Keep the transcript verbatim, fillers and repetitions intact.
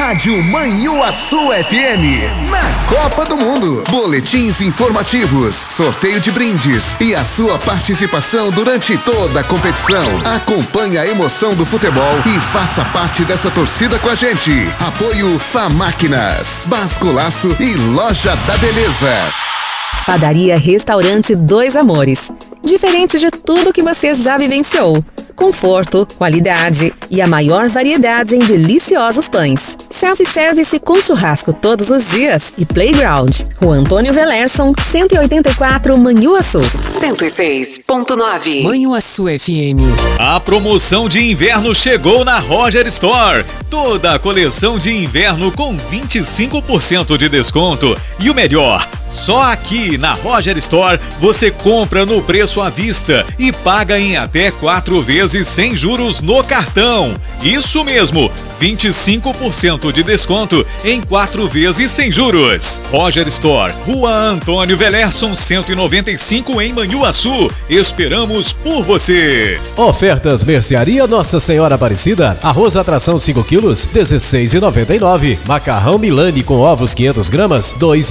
Rádio Manhuaçu F M, na Copa do Mundo. Boletins informativos, sorteio de brindes e a sua participação durante toda a competição. Acompanhe a emoção do futebol e faça parte dessa torcida com a gente. Apoio Famáquinas, Basculaço e Loja da Beleza. Padaria Restaurante Dois Amores. Diferente de tudo que você já vivenciou. Conforto, qualidade e a maior variedade em deliciosos pães. Self-service com churrasco todos os dias e playground. Rua Antônio Velerson, cento e oitenta e quatro, Manhuaçu. cento e seis ponto nove. Manhuaçu F M. A promoção de inverno chegou na Roger Store. Toda a coleção de inverno com vinte e cinco por cento de desconto. E o melhor, só aqui na Roger Store você compra no preço à vista e paga em até quatro vezes sem juros no cartão. Isso mesmo, vinte e cinco por cento de desconto em quatro vezes sem juros. Roger Store, Rua Antônio Velerson, cento e noventa e cinco em Manhuaçu. Esperamos por você. Ofertas Mercearia Nossa Senhora Aparecida. Arroz atração cinco quilos, dezesseis reais e noventa e nove. Macarrão Milani com ovos quinhentas gramas, dois